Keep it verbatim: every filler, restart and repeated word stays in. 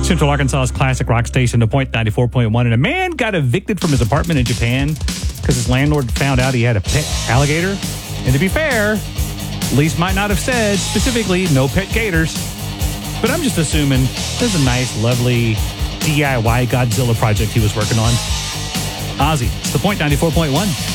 Central Arkansas's classic rock station, The Point ninety-four point one, and a man got evicted from his apartment in Japan because his landlord found out he had a pet alligator. And to be fair, lease might not have said specifically no pet gators, but I'm just assuming there's a nice, lovely D I Y Godzilla project he was working on. Ozzy, it's The Point ninety-four point one.